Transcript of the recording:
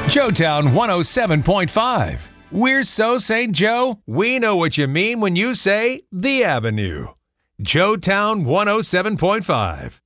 Joetown 107.5. We're so St. Joe, we know what you mean when you say The Avenue. Joetown 107.5.